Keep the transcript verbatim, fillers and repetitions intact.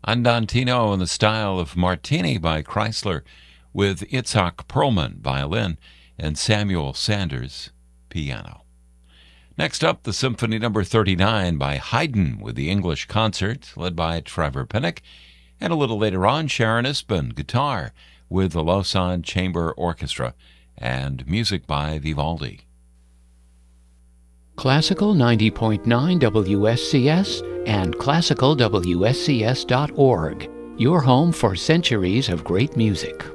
Andantino in the style of Martini by Chrysler, with Itzhak Perlman, violin, and Samuel Sanders, piano. Next up, the Symphony Number thirty-nine by Haydn with the English Concert, led by Trevor Pinnock, and a little later on, Sharon Isbin, guitar, with the Lausanne Chamber Orchestra, and music by Vivaldi. Classical ninety point nine W S C S and classical W S C S dot org, your home for centuries of great music.